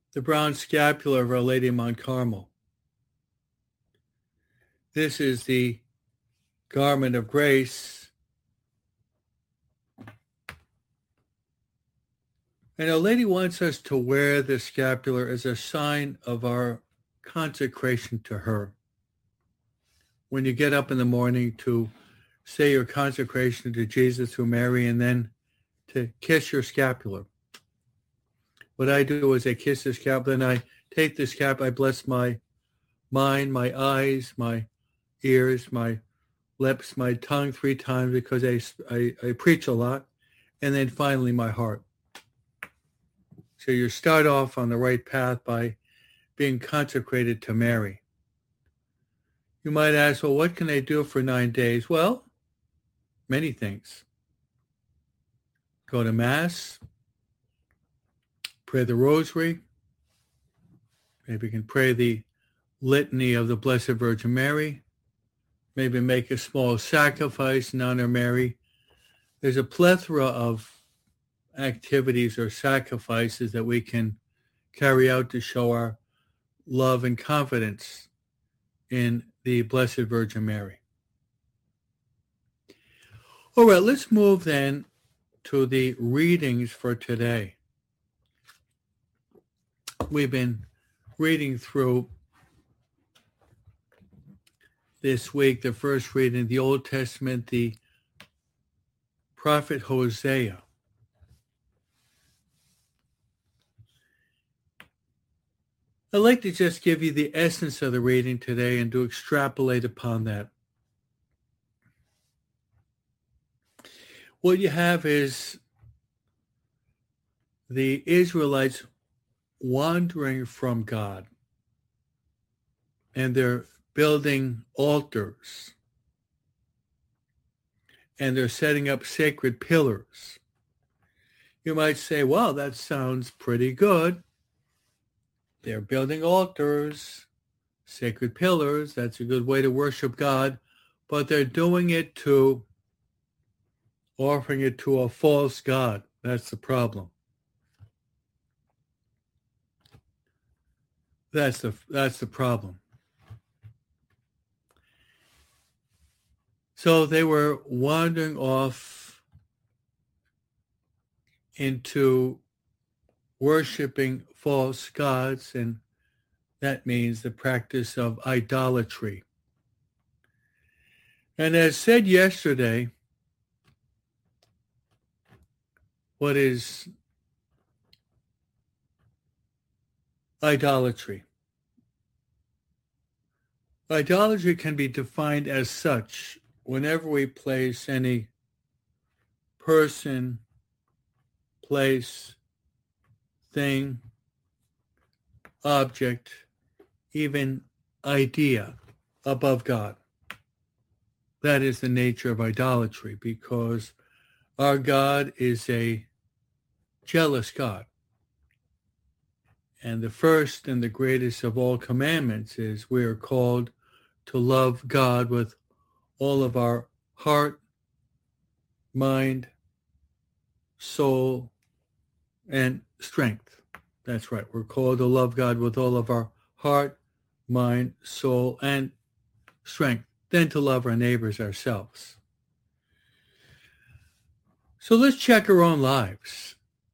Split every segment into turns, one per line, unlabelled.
the brown scapular of Our Lady of Mount Carmel. This is the garment of grace. And Our Lady wants us to wear the scapular as a sign of our consecration to her. When you get up in the morning to say your consecration to Jesus through Mary and then to kiss your scapular. What I do is I kiss the scapular and I take the scapular, I bless my mind, my eyes, my ears, my lips, my tongue 3 times because I preach a lot, and then finally my heart. So you start off on the right path by being consecrated to Mary. You might ask, well, what can I do for 9 days? Well, many things. Go to Mass, pray the Rosary. Maybe you can pray the Litany of the Blessed Virgin Mary. Maybe make a small sacrifice in honor of Mary. There's a plethora of activities or sacrifices that we can carry out to show our love and confidence in the Blessed Virgin Mary. All right, let's move then to the readings for today. We've been reading through this week, the first reading, the Old Testament, the prophet Hosea. I'd like to just give you the essence of the reading today and to extrapolate upon that. What you have is the Israelites wandering from God, and they're building altars, and they're setting up sacred pillars. You might say, well, that sounds pretty good. They're building altars, sacred pillars. That's a good way to worship God, but they're doing it to offering it to a false god. That's the problem. That's the problem. So they were wandering off into worshiping false gods, and that means the practice of idolatry. And as said yesterday, what is idolatry? Idolatry can be defined as such whenever we place any person, place, thing, object, even idea above God. That is the nature of idolatry, because our God is a jealous God. And the first and the greatest of all commandments is we are called to love God with all of our heart, mind, soul, and strength. That's right. We're called to love God with all of our heart, mind, soul, and strength. Then to love our neighbors ourselves. So let's check our own lives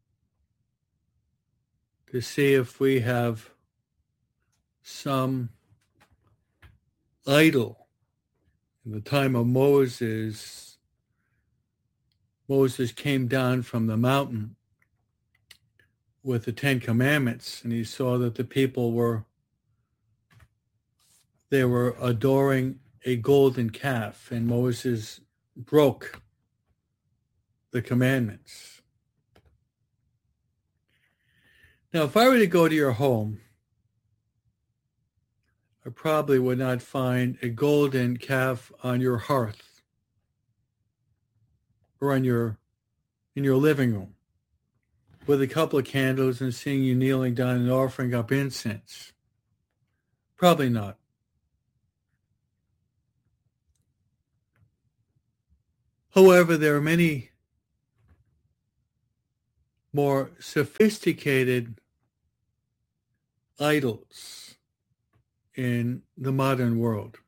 to see if we have some idol. In the time of Moses, Moses came down from the mountain with the 10 Commandments, and he saw that the people were adoring a golden calf, and Moses broke the commandments. Now, if I were to go to your home, I probably would not find a golden calf on your hearth or in your living room with a couple of candles and seeing you kneeling down and offering up incense. Probably not. However, there are many more sophisticated idols in the modern world.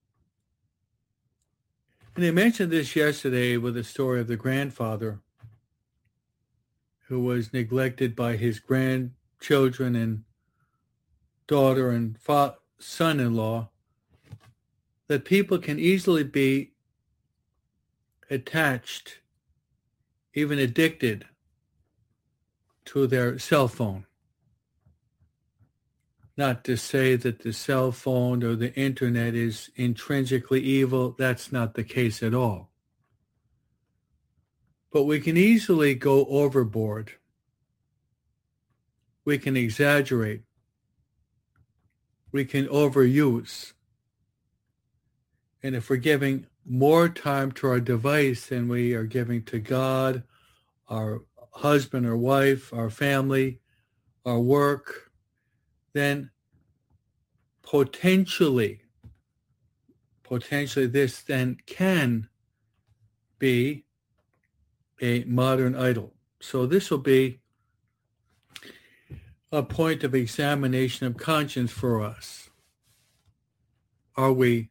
And I mentioned this yesterday with the story of the grandfather who was neglected by his grandchildren and daughter and son-in-law, that people can easily be attached, even addicted to their cell phone. Not to say that the cell phone or the internet is intrinsically evil. That's not the case at all. But we can easily go overboard. We can exaggerate. We can overuse. And if we're giving more time to our device than we are giving to God, our husband or wife, our family, our work, then potentially this then can be a modern idol. So this will be a point of examination of conscience for us. Are we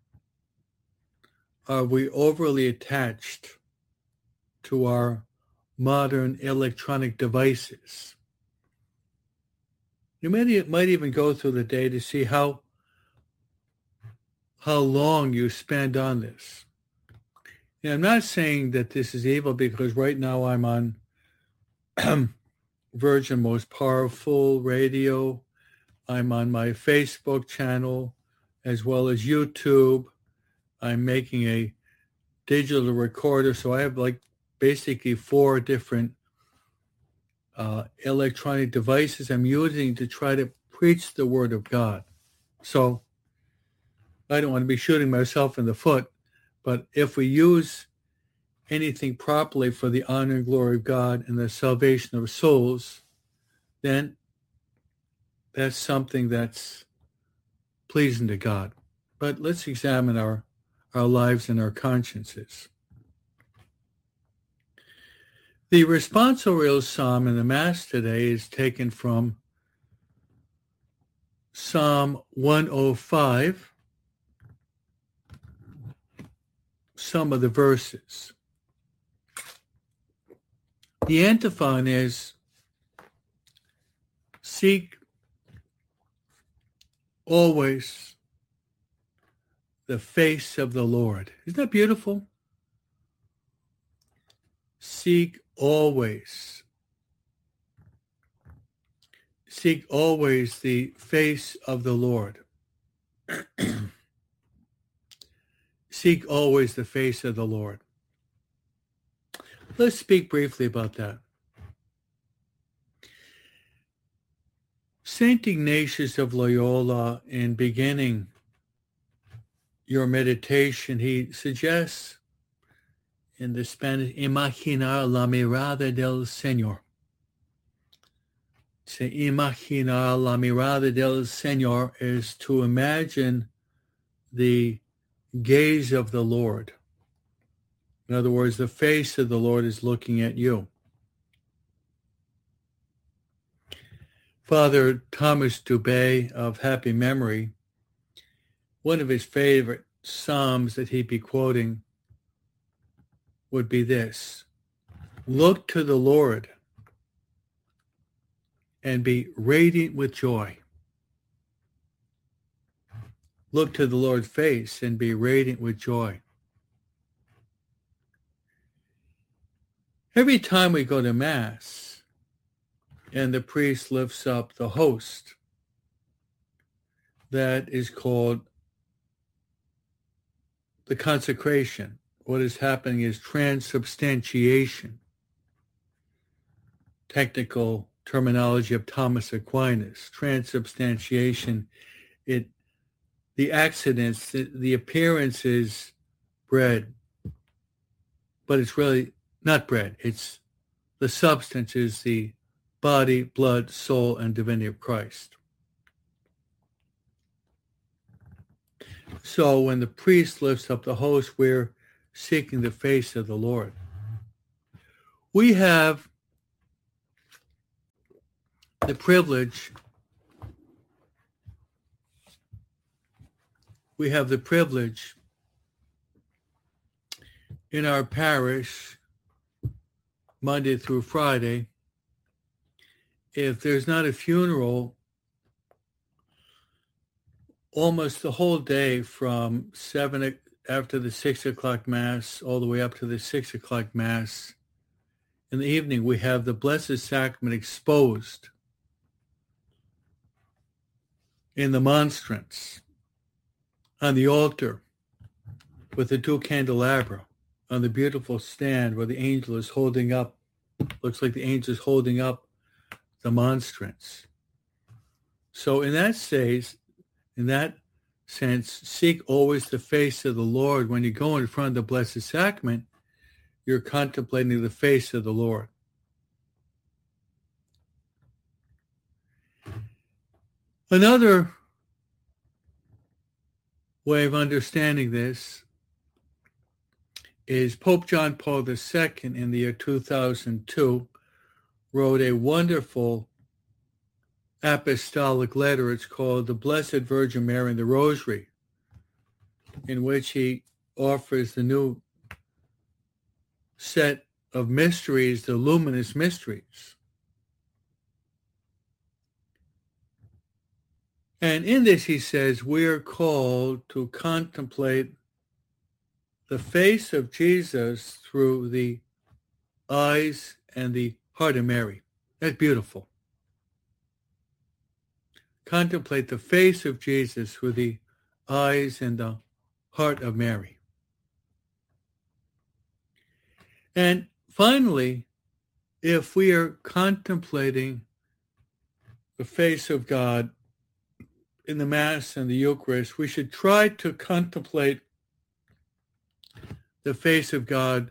overly attached to our modern electronic devices? You might even go through the day to see how long you spend on this. And I'm not saying that this is evil, because right now I'm on Virgin Most Powerful Radio. I'm on my Facebook channel as well as YouTube. I'm making a digital recorder, so I have basically 4 different electronic devices I'm using to try to preach the Word of God. So I don't want to be shooting myself in the foot, but if we use anything properly for the honor and glory of God and the salvation of souls, then that's something that's pleasing to God. But let's examine our lives and our consciences. The responsorial psalm in the Mass today is taken from Psalm 105, some of the verses. The antiphon is, seek always the face of the Lord. Isn't that beautiful? Seek always. Seek always the face of the Lord. Seek always the face of the Lord. Let's speak briefly about that. St. Ignatius of Loyola, in beginning your meditation, he suggests in the Spanish, imaginar la mirada del Señor. To imaginar la mirada del Señor is to imagine the gaze of the Lord. In other words, the face of the Lord is looking at you. Father Thomas Dubé of happy memory, one of his favorite psalms that he'd be quoting would be this: look to the Lord and be radiant with joy. Look to the Lord's face and be radiant with joy. Every time we go to Mass and the priest lifts up the host, that is called the consecration. What is happening is transubstantiation. Technical terminology of Thomas Aquinas. Transubstantiation, the accidents, the appearance is bread, but it's really not bread. It's the substance is the body, blood, soul, and divinity of Christ. So when the priest lifts up the host, we're seeking the face of the Lord. We have the privilege we have the privilege in our parish, Monday through Friday, if there's not a funeral, almost the whole day from after the 6 o'clock Mass all the way up to the 6 o'clock Mass, in the evening we have the Blessed Sacrament exposed in the monstrance on the altar with the two candelabra on the beautiful stand where the angel is holding up, looks like the angel is holding up the monstrance. So in that sense, seek always the face of the Lord. When you go in front of the Blessed Sacrament, you're contemplating the face of the Lord. Another way of understanding this is Pope John Paul II in the year 2002 wrote a wonderful apostolic letter. It's called The Blessed Virgin Mary and the Rosary, in which he offers the new set of mysteries, the luminous mysteries. And in this, he says, we are called to contemplate the face of Jesus through the eyes and the heart of Mary. That's beautiful. Contemplate the face of Jesus through the eyes and the heart of Mary. And finally, if we are contemplating the face of God in the Mass and the Eucharist, we should try to contemplate the face of God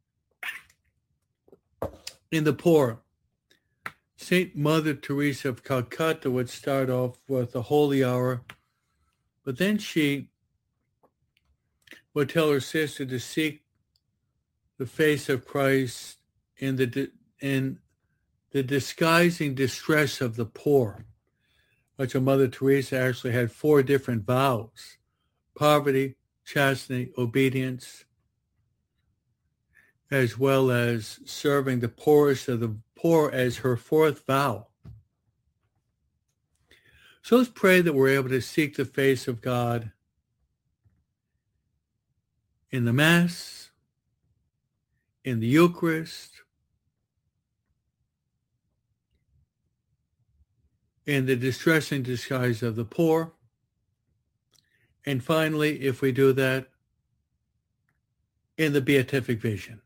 in the poor. Saint Mother Teresa of Calcutta would start off with the Holy Hour, but then she would tell her sister to seek the face of Christ in the disguising distress of the poor, which Mother Teresa actually had 4 different vows: poverty, chastity, obedience, as well as serving the poorest of the poor as her 4th vow. So let's pray that we're able to seek the face of God in the Mass, in the Eucharist, in the distressing disguise of the poor, and finally, if we do that, in the beatific vision,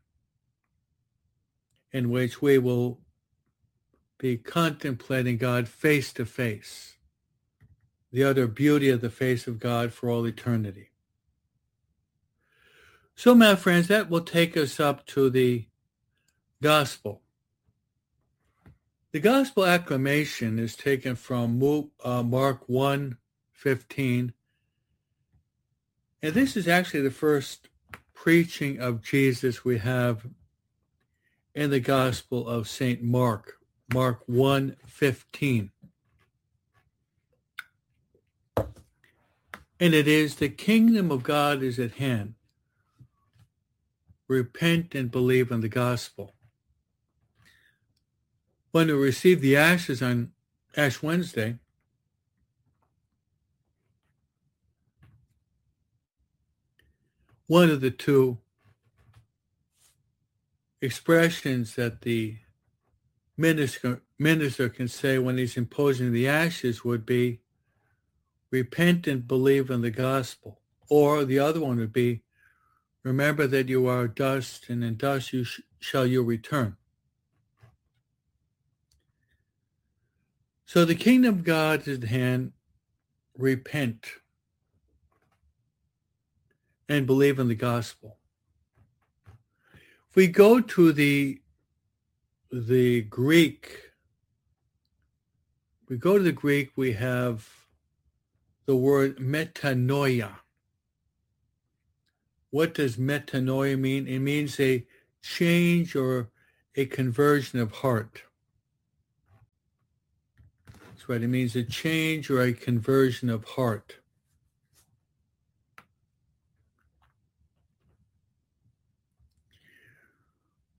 in which we will be contemplating God face to face, the utter beauty of the face of God for all eternity. So, my friends, that will take us up to the Gospel. The Gospel acclamation is taken from Mark 1:15, and this is actually the first preaching of Jesus we have in the Gospel of St. Mark, Mark 1:15. And it is, the kingdom of God is at hand. Repent and believe in the gospel. When we receive the ashes on Ash Wednesday, one of the 2 expressions that the minister can say when he's imposing the ashes would be, repent and believe in the gospel. Or the other one would be, remember that you are dust, and in dust shall you return. So the kingdom of God is at hand. Repent and believe in the gospel. If we go to the Greek, we have the word metanoia. What does metanoia mean? It means a change or a conversion of heart. That's right. It means a change or a conversion of heart.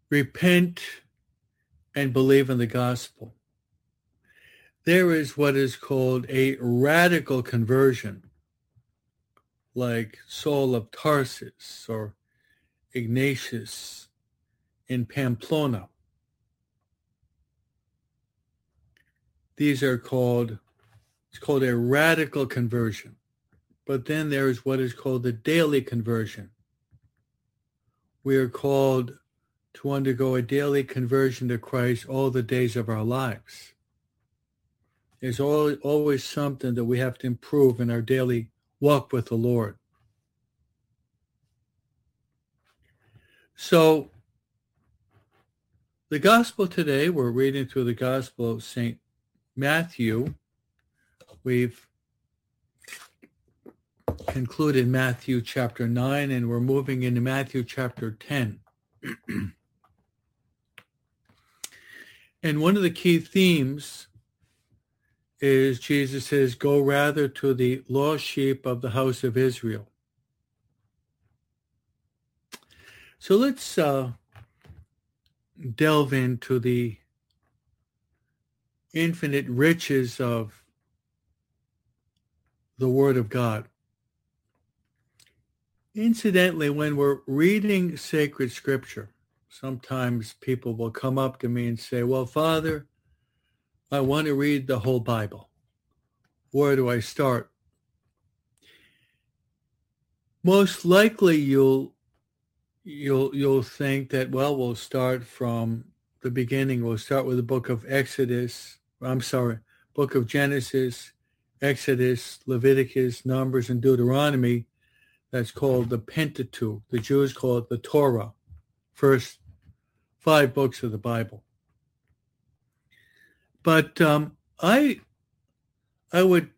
repent and believe in the gospel, there is what is called a radical conversion, like Saul of Tarsus or Ignatius in Pamplona. These are it's called a radical conversion. But then there is what is called the daily conversion. We are called to undergo a daily conversion to Christ all the days of our lives. There's always something that we have to improve in our daily walk with the Lord. So the gospel today, we're reading through the gospel of St. Matthew. We've concluded Matthew chapter 9, and we're moving into Matthew chapter 10. And one of the key themes is Jesus says, "Go rather to the lost sheep of the house of Israel." So let's delve into the infinite riches of the Word of God. Incidentally, when we're reading sacred scripture, sometimes people will come up to me and say, "Well, Father, I want to read the whole Bible. Where do I start?" Most likely you'll think that, well, we'll start from the beginning. We'll start with the book of book of Genesis, Exodus, Leviticus, Numbers, and Deuteronomy. That's called the Pentateuch. The Jews call it the Torah, first 5 books of the Bible. But I would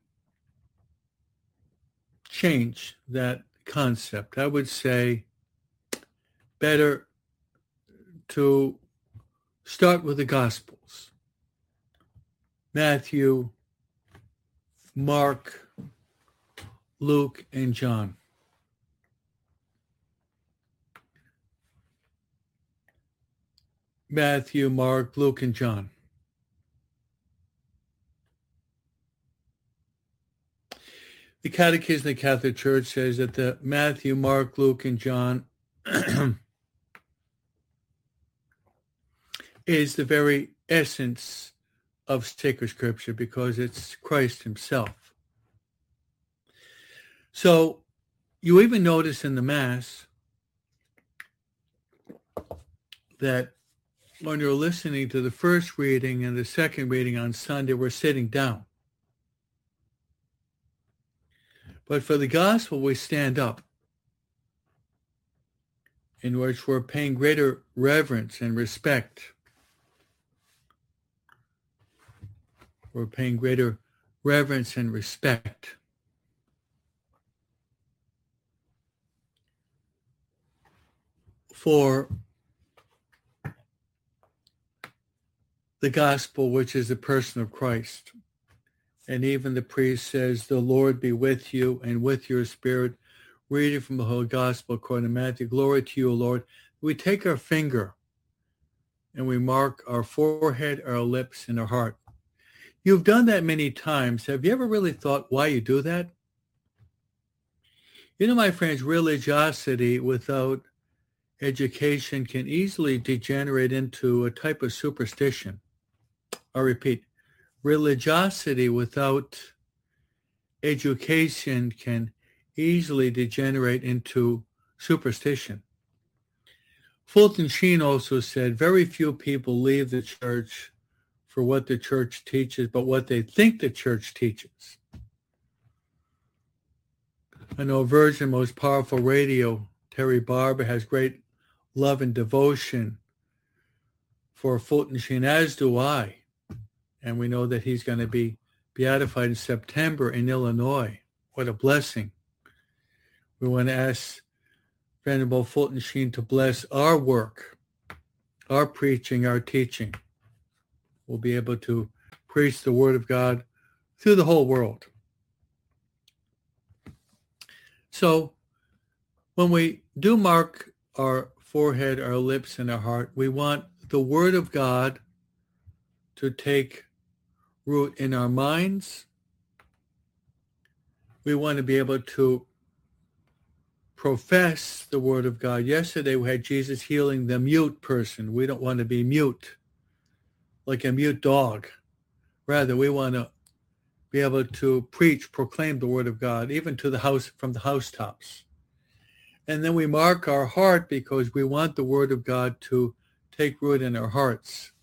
change that concept. I would say better to start with the Gospels. Matthew, Mark, Luke, and John. Matthew, Mark, Luke, and John. The Catechism of the Catholic Church says that the Matthew, Mark, Luke, and John is the very essence of sacred scripture because it's Christ himself. So you even notice in the Mass that when you're listening to the first reading and the second reading on Sunday, we're sitting down. But for the gospel, we stand up, in which we're paying greater reverence and respect. We're paying greater reverence and respect for the gospel, which is the person of Christ. And even the priest says, "The Lord be with you and with your spirit." Reading from the Holy Gospel according to Matthew. "Glory to you, Lord." We take our finger and we mark our forehead, our lips, and our heart. You've done that many times. Have you ever really thought why you do that? You know, my friends, religiosity without education can easily degenerate into a type of superstition. I repeat, religiosity without education can easily degenerate into superstition. Fulton Sheen also said, "Very few people leave the church for what the church teaches, but what they think the church teaches." I know Virgin Most Powerful Radio, Terry Barber, has great love and devotion for Fulton Sheen, as do I. And we know that he's going to be beatified in September in Illinois. What a blessing. We want to ask Venerable Fulton Sheen to bless our work, our preaching, our teaching. We'll be able to preach the Word of God through the whole world. So when we do mark our forehead, our lips, and our heart. We want the Word of God to take root in our minds. We want to be able to profess the Word of God. Yesterday we had Jesus healing the mute person. We don't want to be mute, like a mute dog. Rather, we want to be able to preach, proclaim the Word of God, even to the house, from the housetops. And then we mark our heart because we want the Word of God to take root in our hearts.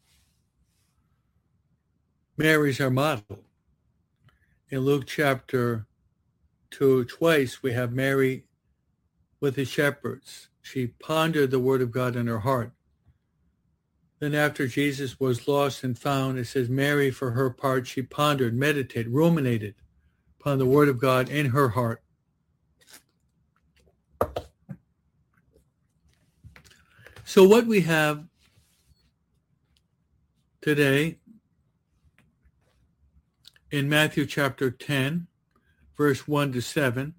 Mary's our model. In Luke chapter 2, twice we have Mary with the shepherds. She pondered the Word of God in her heart. Then after Jesus was lost and found, it says Mary, for her part, she pondered, meditated, ruminated upon the Word of God in her heart. So what we have today in Matthew chapter 10, verse 1 to 7,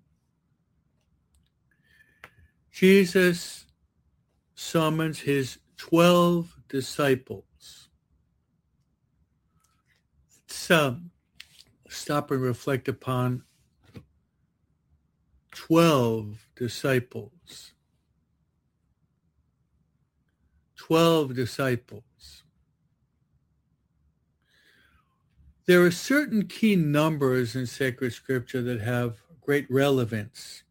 Jesus summons his 12 disciples. Let's stop and reflect upon 12 disciples. 12 disciples. There are certain key numbers in sacred scripture that have great relevance.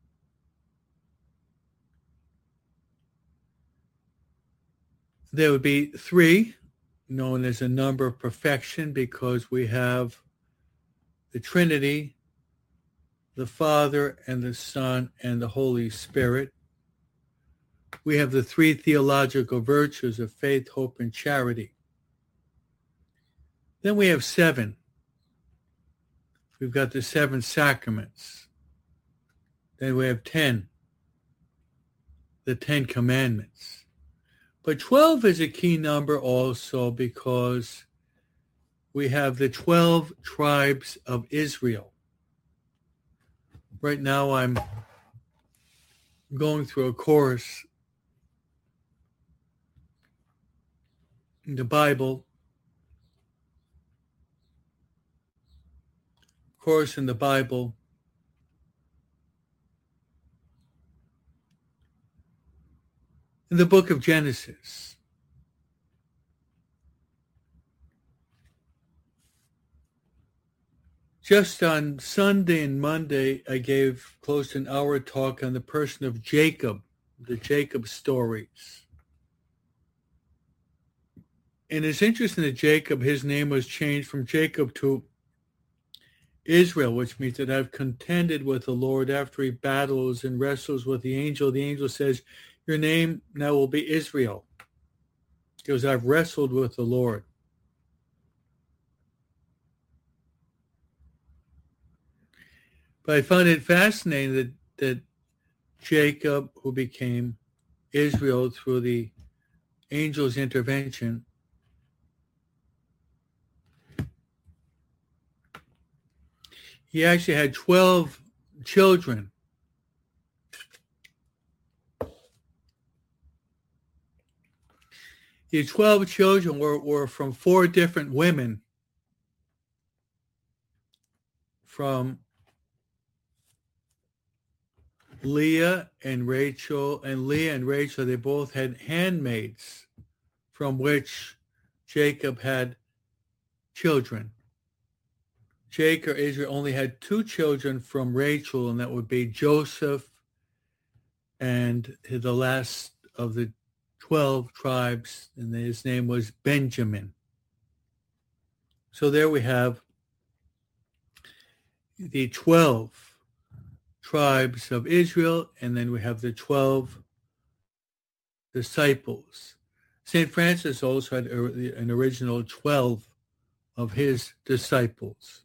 There would be 3, known as a number of perfection, because we have the Trinity, the Father and the Son and the Holy Spirit. We have the 3 theological virtues of faith, hope, and charity. Then we have 7. We've got the 7 sacraments. Then we have 10, the 10 commandments. But 12 is a key number also because we have the 12 tribes of Israel. Right now I'm going through a course in the Bible, in the book of Genesis. Just on Sunday and Monday, I gave close to an hour talk on the person of Jacob, the Jacob stories. And it's interesting that Jacob, his name was changed from Jacob to Israel, which means that I've contended with the Lord after he battles and wrestles with the angel. The angel says, your name now will be Israel, because I've wrestled with the Lord. But I found it fascinating that Jacob, who became Israel through the angel's intervention, he actually had 12 children. The 12 children were from 4 different women, from Leah and Rachel. And Leah and Rachel, they both had handmaids from which Jacob had children. Jacob, Israel, only had 2 children from Rachel, and that would be Joseph and the last of the 12 tribes, and his name was Benjamin. So there we have the 12 tribes of Israel, and then we have the 12 disciples. St. Francis also had an original 12 of his disciples.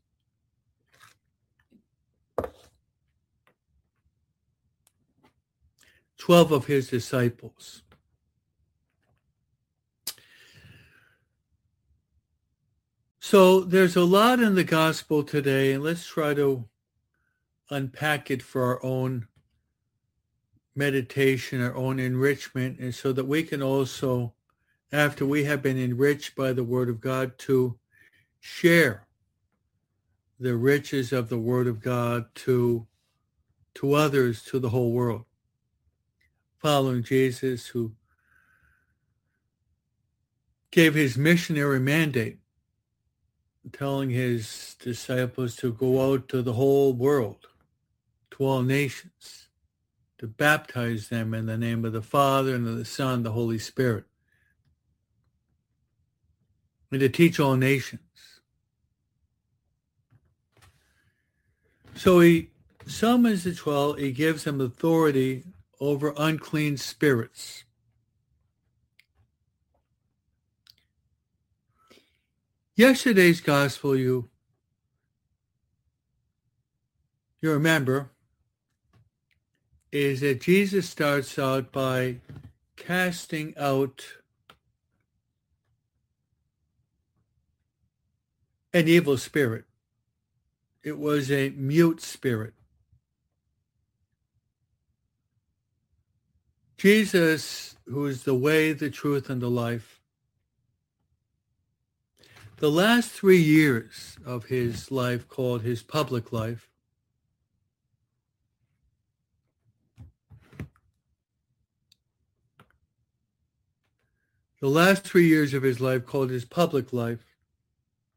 So there's a lot in the gospel today, and let's try to unpack it for our own meditation, our own enrichment, and so that we can also, after we have been enriched by the Word of God, to share the riches of the Word of God to others, to the whole world. Following Jesus, who gave his missionary mandate, telling his disciples to go out to the whole world, to all nations, to baptize them in the name of the Father and of the Son, the Holy Spirit, and to teach all nations. So he summons the 12, he gives them authority over unclean spirits. Yesterday's gospel, you remember, is that Jesus starts out by casting out an evil spirit. It was a mute spirit. Jesus, who is the way, the truth, and the life, the last 3 years of his life, called his public life, the last 3 years of his life, called his public life,